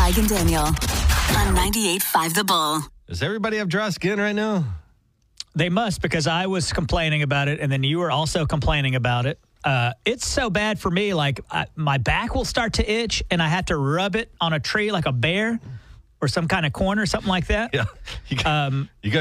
Mike and Daniel on 98.5 The Bull. Does everybody have dry skin right now? They must, because I was complaining about it, and then you were also complaining about it. It's so bad for me, like my back will start to itch, and I have to rub it on a tree like a bear or some kind of corner, something like that. Yeah. You got